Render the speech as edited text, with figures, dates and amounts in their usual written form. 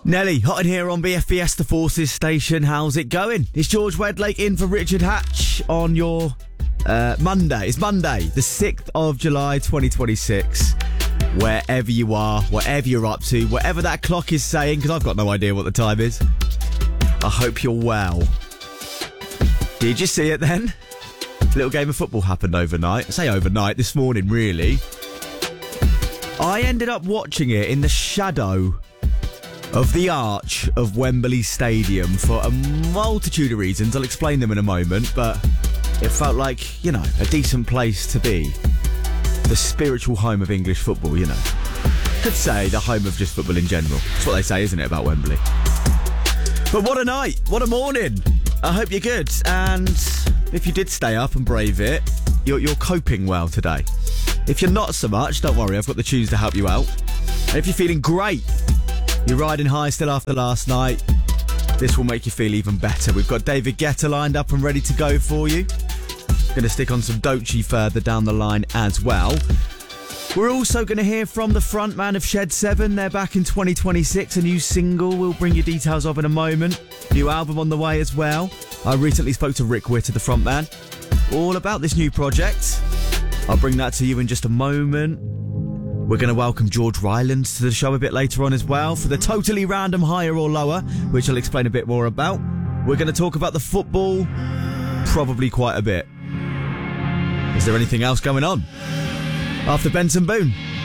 Nelly, hot in here on BFBS, the Forces station. How's it going? It's George Wedlake in for Richard Hatch on your Monday. It's Monday, the 6th of July, 2026. Wherever you are, whatever you're up to, whatever that clock is saying, because I've got no idea what the time is. I hope you're well. Did you see it then? A little game of football happened overnight. I say overnight, this morning, really. I ended up watching it in the shadow of the arch of Wembley Stadium for a multitude of reasons. I'll explain them in a moment, but it felt like, you know, a decent place to be. The spiritual home of English football, you know. Could say the home of just football in general. That's what they say, isn't it, about Wembley? But what a night, what a morning. I hope you're good, and if you did stay up and brave it, you're coping well today. If you're not so much, don't worry, I've got the tunes to help you out. And if you're feeling great, you're riding high still after last night, this will make you feel even better. We've got David Guetta lined up and ready to go for you. Going to stick on some Doechii further down the line as well. We're also going to hear from the frontman of Shed 7. They're back in 2026. A new single we'll bring you details of in a moment. New album on the way as well. I recently spoke to Rick Witter, the frontman, all about this new project. I'll bring that to you in just a moment. We're going to welcome George Rylands to the show a bit later on as well for the totally random higher or lower, which I'll explain a bit more about. We're going to talk about the football, probably quite a bit. Is there anything else going on? After Benson Boone.